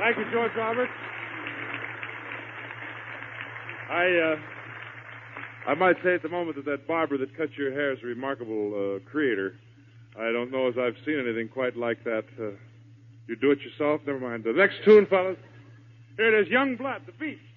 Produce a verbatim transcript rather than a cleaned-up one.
Thank you, George Roberts. I, uh, I might say at the moment that that barber that cut your hair is a remarkable uh, creator. I don't know as I've seen anything quite like that. Uh, you do it yourself? Never mind. The next tune, fellas. Here it is, Young Blood, the beat.